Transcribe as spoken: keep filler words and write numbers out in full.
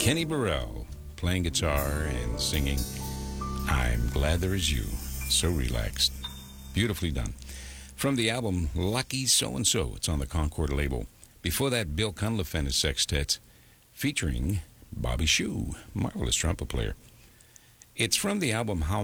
Kenny Burrell playing guitar and singing I'm Glad There Is You. So relaxed. Beautifully done. From the album Lucky So-and-So, it's on the Concord label. Before that, Bill Cunliffe and his sextet featuring Bobby Shew, marvelous trumpet player. It's from the album How